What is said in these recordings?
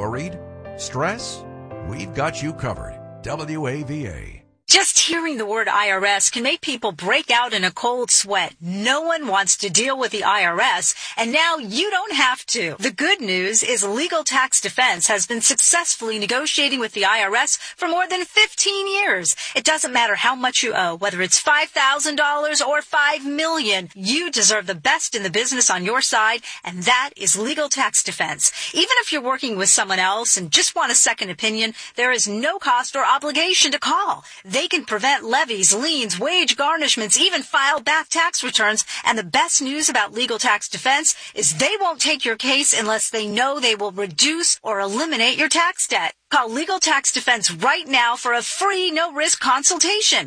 Worried? Stress? We've got you covered. WAVA. Just hearing the word IRS can make people break out in a cold sweat. No one wants to deal with the IRS, and now you don't have to. The good news is Legal Tax Defense has been successfully negotiating with the IRS for more than 15 years. It doesn't matter how much you owe, whether it's $5,000 or $5 million. You deserve the best in the business on your side, and that is Legal Tax Defense. Even if you're working with someone else and just want a second opinion, there is no cost or obligation to call. They can prevent levies, liens, wage garnishments, even file back tax returns. And the best news about Legal Tax Defense is they won't take your case unless they know they will reduce or eliminate your tax debt. Call Legal Tax Defense right now for a free, no-risk consultation.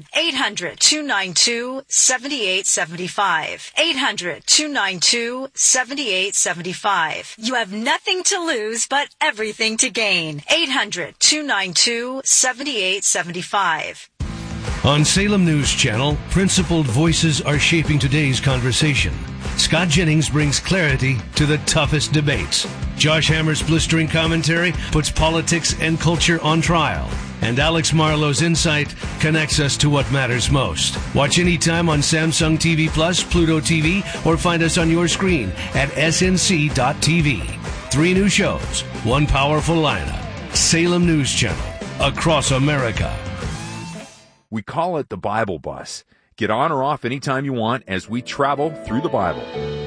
800-292-7875. 800-292-7875. You have nothing to lose but everything to gain. 800-292-7875. On Salem News Channel, principled voices are shaping today's conversation. Scott Jennings brings clarity to the toughest debates. Josh Hammer's blistering commentary puts politics and culture on trial. And Alex Marlowe's insight connects us to what matters most. Watch anytime on Samsung TV Plus, Pluto TV, or find us on your screen at snc.tv. 3 new shows, 1 powerful lineup. Salem News Channel, across America. We call it the Bible Bus. Get on or off anytime you want as we travel through the Bible.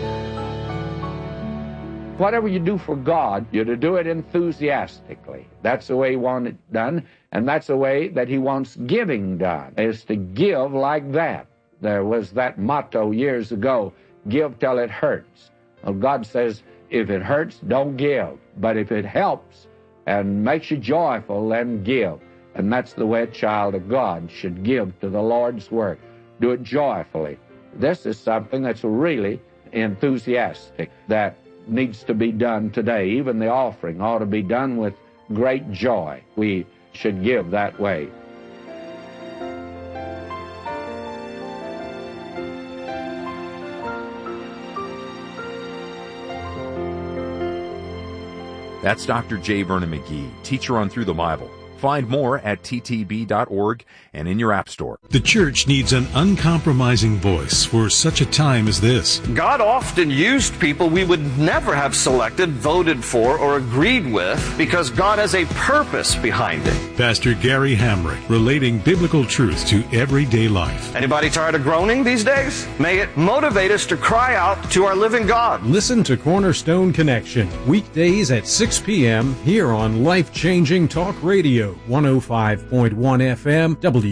Whatever you do for God, you're to do it enthusiastically. That's the way He wants it done, and that's the way that He wants giving done, is to give like that. There was that motto years ago, give till it hurts. Well, God says, if it hurts, don't give. But if it helps and makes you joyful, then give. And that's the way a child of God should give to the Lord's work. Do it joyfully. This is something that's really enthusiastic that needs to be done today. Even the offering ought to be done with great joy. We should give that way. That's Dr. J. Vernon McGee, teacher on Through the Bible. Find more at ttb.org and in your app store. The church needs an uncompromising voice for such a time as this. God often used people we would never have selected, voted for, or agreed with because God has a purpose behind it. Pastor Gary Hamrick, relating biblical truth to everyday life. Anybody tired of groaning these days? May it motivate us to cry out to our living God. Listen to Cornerstone Connection, weekdays at 6 p.m. here on Life Changing Talk Radio. 105.1 FM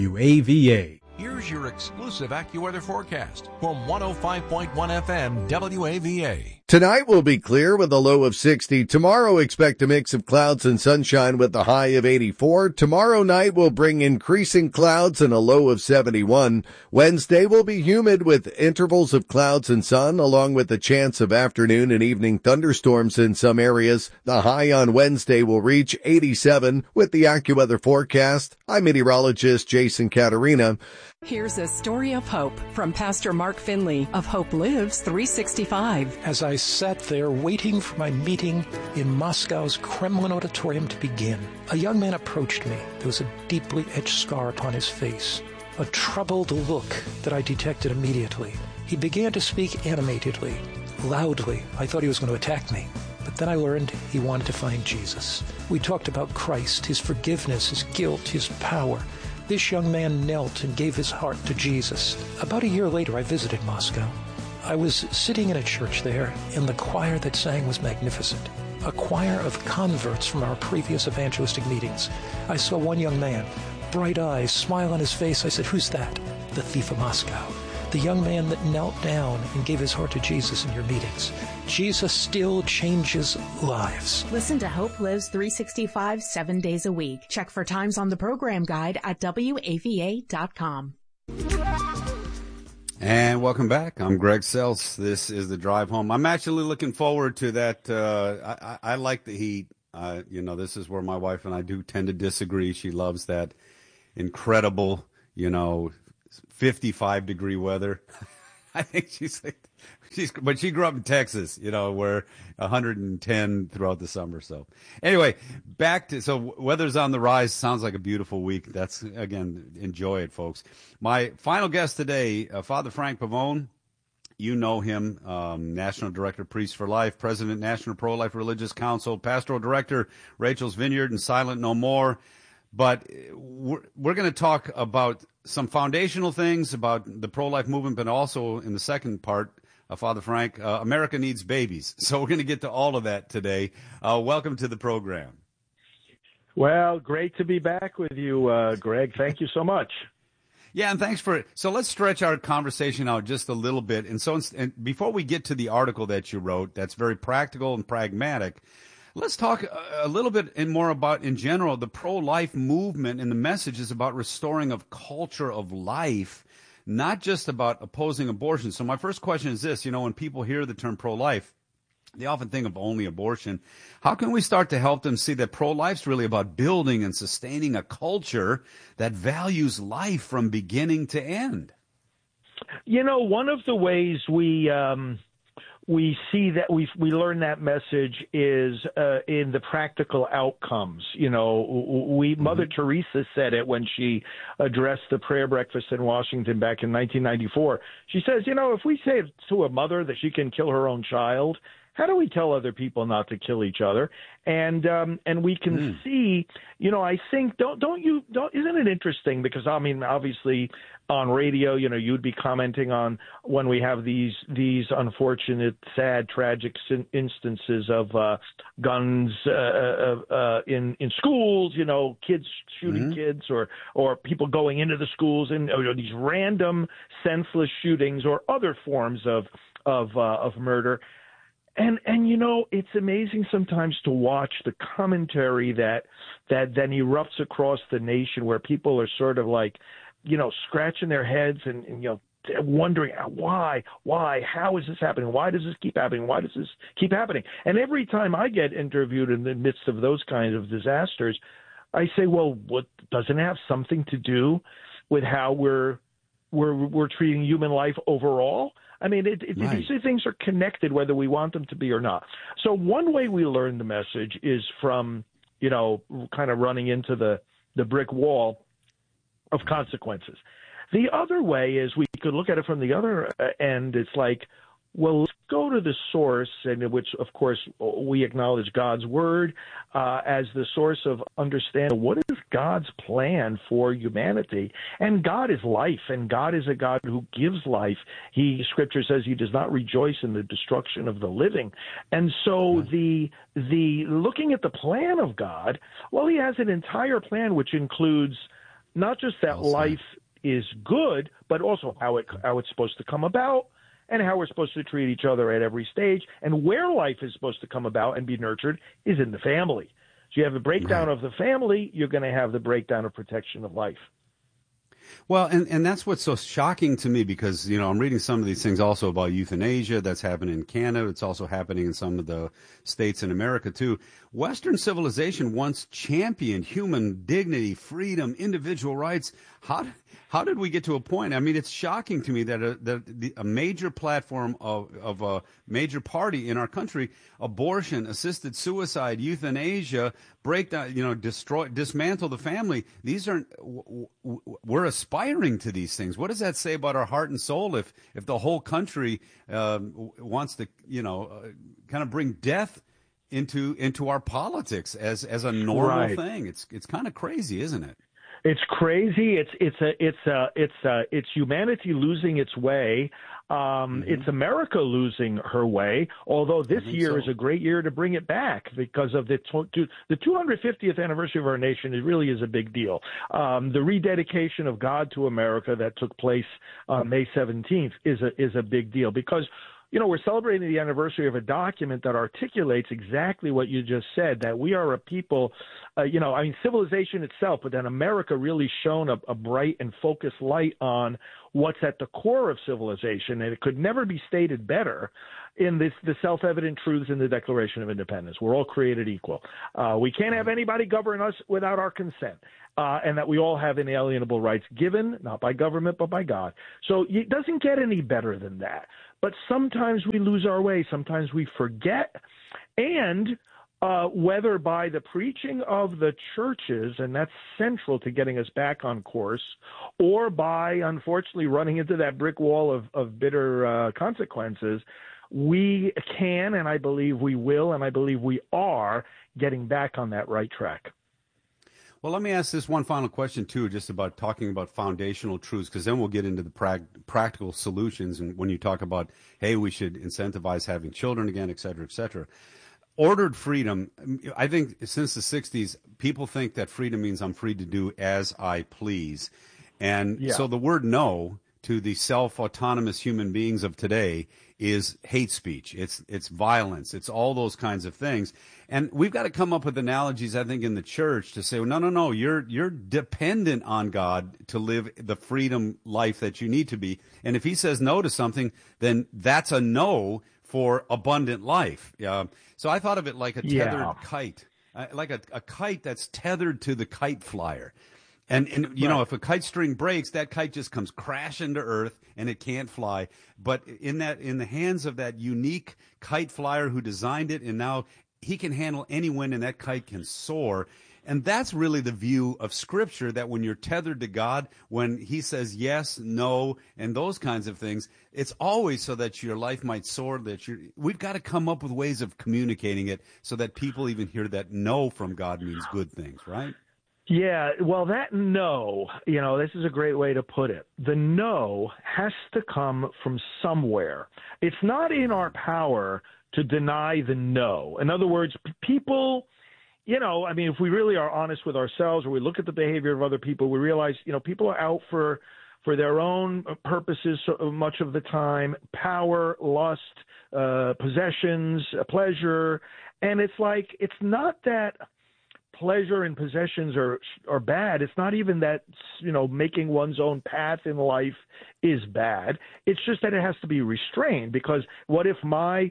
WAVA. Here's your exclusive AccuWeather forecast from 105.1 FM WAVA. Tonight will be clear with a low of 60. Tomorrow, expect a mix of clouds and sunshine with a high of 84. Tomorrow night will bring increasing clouds and a low of 71. Wednesday will be humid with intervals of clouds and sun, along with a chance of afternoon and evening thunderstorms in some areas. The high on Wednesday will reach 87 with the AccuWeather forecast. I'm meteorologist Jason Caterina. Here's a story of hope from Pastor Mark Finley of Hope Lives 365. As I sat there waiting for my meeting in Moscow's Kremlin auditorium to begin, a young man approached me. There was a deeply etched scar upon his face, a troubled look that I detected immediately. He began to speak animatedly, loudly. I thought he was going to attack me. But then I learned he wanted to find Jesus. We talked about Christ, His forgiveness, His guilt, His power. This young man knelt and gave his heart to Jesus. About a year later, I visited Moscow. I was sitting in a church there, and the choir that sang was magnificent. A choir of converts from our previous evangelistic meetings. I saw one young man, bright eyes, smile on his face. I said, "Who's that?" "The thief of Moscow." The young man that knelt down and gave his heart to Jesus in your meetings. Jesus still changes lives. Listen to Hope Lives 365 7 days a week. Check for times on the program guide at WAVA.com. And welcome back. I'm Greg Seltz. This is The Drive Home. I'm actually looking forward to that. I like the heat. This is where my wife and I do tend to disagree. She loves that incredible, 55-degree weather. I think but she grew up in Texas, where 110 throughout the summer. So anyway, so weather's on the rise. Sounds like a beautiful week. That's, again, enjoy it, folks. My final guest today, Father Frank Pavone. You know him, National Director, Priest for Life, President, National Pro-Life Religious Council, Pastoral Director, Rachel's Vineyard and Silent No More. But we're going to talk about some foundational things about the pro-life movement, but also in the second part, Father Frank, America needs babies. So we're going to get to all of that today. Welcome to the program. Well, great to be back with you, Greg. Thank you so much. Yeah, and thanks for it. So let's stretch our conversation out just a little bit. And before we get to the article that you wrote, that's very practical and pragmatic, let's talk a little bit more about, in general, the pro-life movement and the message is about restoring a culture of life, not just about opposing abortion. So my first question is this, when people hear the term pro-life, they often think of only abortion. How can we start to help them see that pro-life's really about building and sustaining a culture that values life from beginning to end? One of the ways we see that we learn that message is in the practical outcomes. Mother Teresa said it when she addressed the prayer breakfast in Washington back in 1994. She says, if we say to a mother that she can kill her own child, how do we tell other people not to kill each other? And we can see, I think, isn't it interesting? Because obviously on radio, you would be commenting on when we have these unfortunate, sad, tragic instances of guns in schools, kids shooting kids or people going into the schools and these random senseless shootings or other forms of murder. And it's amazing sometimes to watch the commentary that then erupts across the nation where people are sort of like, scratching their heads and wondering why, how is this happening? Why does this keep happening? Why does this keep happening? And every time I get interviewed in the midst of those kinds of disasters, I say, well, what doesn't it have something to do with how we're treating human life overall? I mean, these things are connected whether we want them to be or not. So one way we learn the message is from, kind of running into the brick wall of consequences. The other way is we could look at it from the other end. It's like, well, let's go to the source, and which, of course, we acknowledge God's word as the source of understanding what is God's plan for humanity. And God is life, and God is a God who gives life. Scripture says he does not rejoice in the destruction of the living. And so the looking at the plan of God, well, he has an entire plan which includes not just that life is good, but also how it's supposed to come about, and how we're supposed to treat each other at every stage, and where life is supposed to come about and be nurtured is in the family. So you have a breakdown of the family, you're going to have the breakdown of protection of life. Well, and that's what's so shocking to me because, I'm reading some of these things also about euthanasia that's happening in Canada. It's also happening in some of the states in America, too. Western civilization once championed human dignity, freedom, individual rights. How did we get to a point? I mean, it's shocking to me that a major platform of a major party in our country, abortion, assisted suicide, euthanasia, breakdown, dismantle the family. We're aspiring to these things. What does that say about our heart and soul if the whole country wants to, kind of bring death into our politics as a normal thing? It's kind of crazy, isn't it? It's crazy. It's humanity losing its way. It's America losing her way. Although this year is a great year to bring it back because of the 250th anniversary of our nation. It really is a big deal. The rededication of God to America that took place on May 17th is a big deal because we're celebrating the anniversary of a document that articulates exactly what you just said, that we are a people, civilization itself, but then America really shone a bright and focused light on what's at the core of civilization, and it could never be stated better. in the self-evident truths in the Declaration of Independence. We're all created equal. We can't have anybody govern us without our consent, and that we all have inalienable rights given, not by government, but by God. So it doesn't get any better than that. But sometimes we lose our way. Sometimes we forget. And whether by the preaching of the churches, and that's central to getting us back on course, or by, unfortunately, running into that brick wall of bitter consequences, we can, and I believe we will, and I believe we are getting back on that right track. Well, let me ask this one final question, too, just about talking about foundational truths, because then we'll get into the practical solutions. And when you talk about, hey, we should incentivize having children again, et cetera, et cetera. Ordered freedom, I think since the 60s, people think that freedom means I'm free to do as I please. And so the word no to the self-autonomous human beings of today is hate speech. It's violence. It's all those kinds of things. And we've got to come up with analogies, I think, in the church to say, well, no, you're dependent on God to live the freedom life that you need to be. And if he says no to something, then that's a no for abundant life. So I thought of it like a tethered kite, like a kite that's tethered to the kite flyer. And you know, if a kite string breaks, that kite just comes crashing to earth and it can't fly. But in the hands of that unique kite flyer who designed it, and now he can handle any wind and that kite can soar. And that's really the view of Scripture, that when you're tethered to God, when he says yes, no, and those kinds of things, it's always so that your life might soar. We've got to come up with ways of communicating it so that people even hear that no from God means good things, right? Yeah, well, that no, this is a great way to put it. The no has to come from somewhere. It's not in our power to deny the no. In other words, people, if we really are honest with ourselves, or we look at the behavior of other people, we realize, people are out for their own purposes so much of the time, power, lust, possessions, pleasure. And it's like, it's not that pleasure and possessions are bad. It's not even that, making one's own path in life is bad. It's just that it has to be restrained, because what if my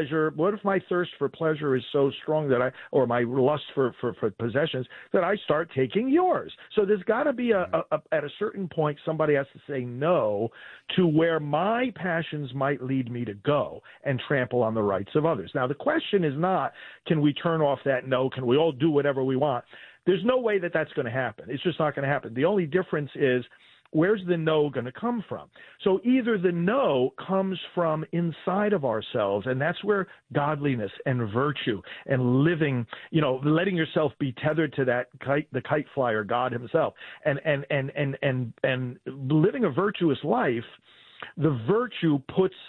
thirst for pleasure is so strong or my lust for possessions, that I start taking yours? So there's got to be at a certain point, somebody has to say no to where my passions might lead me to go and trample on the rights of others. Now, the question is not, can we turn off that no? Can we all do whatever we want? There's no way that that's going to happen. It's just not going to happen. The only difference is, where's the no going to come from? So either the no comes from inside of ourselves, and that's where godliness and virtue and living, letting yourself be tethered to that the kite flyer, God himself, and living a virtuous life. The virtue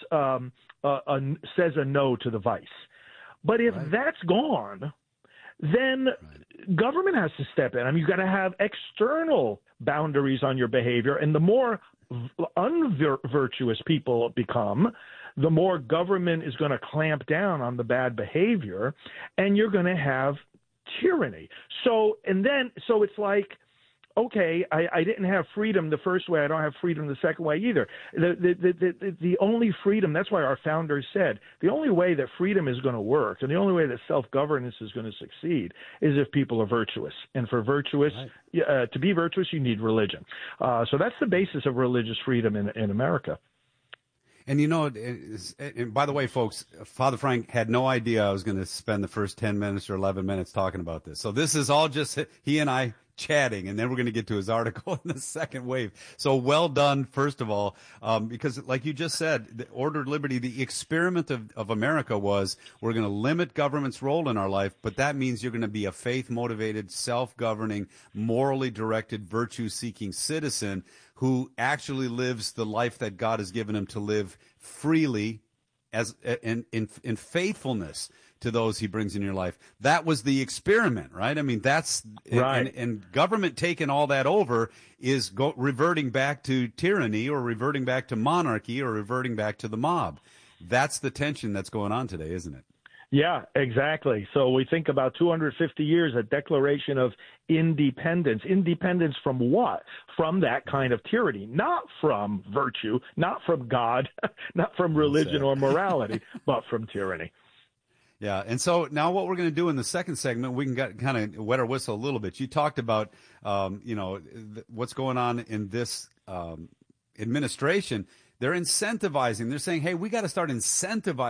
says a no to the vice. But if that's gone, then government has to step in. I mean, you've got to have external boundaries on your behavior. And the more unvirtuous people become, the more government is going to clamp down on the bad behavior, and you're going to have tyranny. So it's like, okay, I didn't have freedom the first way. I don't have freedom the second way either. The only freedom, that's why our founders said, the only way that freedom is going to work and the only way that self-governance is going to succeed is if people are virtuous. And for to be virtuous, you need religion. So that's the basis of religious freedom in America. And and by the way, folks, Father Frank had no idea I was going to spend the first 10 minutes or 11 minutes talking about this. So this is all just he and I chatting, and then we're going to get to his article in the second wave. So well done, first of all, because like you just said, the ordered liberty, the experiment of America was, we're going to limit government's role in our life, but that means you're going to be a faith-motivated, self-governing, morally directed, virtue-seeking citizen who actually lives the life that God has given him to live freely in faithfulness to those he brings in your life. That was the experiment, right? I mean, that's right. And government taking all that over is reverting back to tyranny, or reverting back to monarchy, or reverting back to the mob. That's the tension that's going on today, isn't it? Yeah, exactly. So we think about 250 years, a declaration of independence. Independence from what? From that kind of tyranny, not from virtue, not from God, not from religion or morality, but from tyranny. Yeah, and so now what we're going to do in the second segment, we can kind of wet our whistle a little bit. You talked about, what's going on in this administration. They're incentivizing. They're saying, hey, we got to start incentivizing